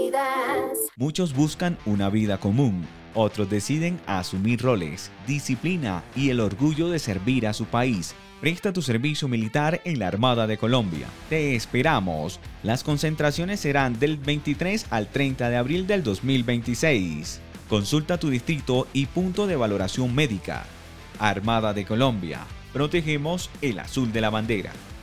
vidas. Muchos buscan una vida común, otros deciden asumir roles, disciplina y el orgullo de servir a su país. Presta tu servicio militar en la Armada de Colombia. Te esperamos. Las concentraciones serán del 23 al 30 de abril del 2026. Consulta tu distrito y punto de valoración médica. Armada de Colombia. Protegemos el azul de la bandera.